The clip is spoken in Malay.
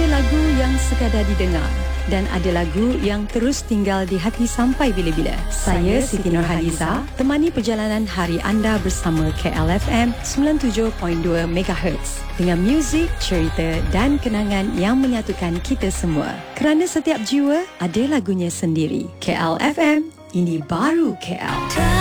Ada lagu yang sekadar didengar dan ada lagu yang terus tinggal di hati sampai bila-bila. Saya Siti Nurhaliza, temani perjalanan hari anda bersama KLFM 97.2 MHz dengan muzik, cerita dan kenangan yang menyatukan kita semua. Kerana setiap jiwa ada lagunya sendiri. KLFM, ini baru KL.